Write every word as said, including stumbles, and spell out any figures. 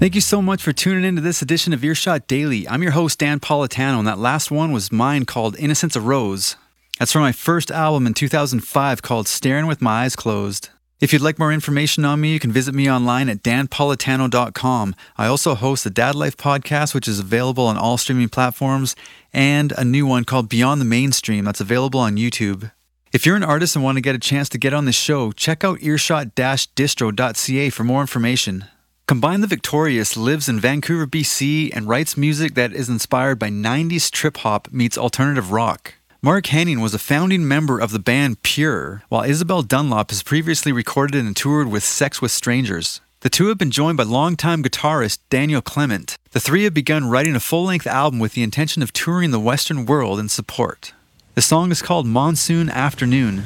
Thank you so much for tuning in to this edition of Earshot Daily. I'm your host, Dan Politano, and that last one was mine called Innocence Arose. That's from my first album in two thousand five called Staring with My Eyes Closed. If you'd like more information on me, you can visit me online at dan politano dot com. I also host the Dad Life podcast, which is available on all streaming platforms, and a new one called Beyond the Mainstream that's available on YouTube. If you're an artist and want to get a chance to get on this show, check out earshot dash distro dot c a for more information. Combine the Victorious lives in Vancouver, B C, and writes music that is inspired by nineties trip-hop meets alternative rock. Mark Henning was a founding member of the band Pure, while Isabel Dunlop has previously recorded and toured with Sex with Strangers. The two have been joined by longtime guitarist Daniel Clement. The three have begun writing a full-length album with the intention of touring the Western world in support. The song is called Monsoon Afternoon.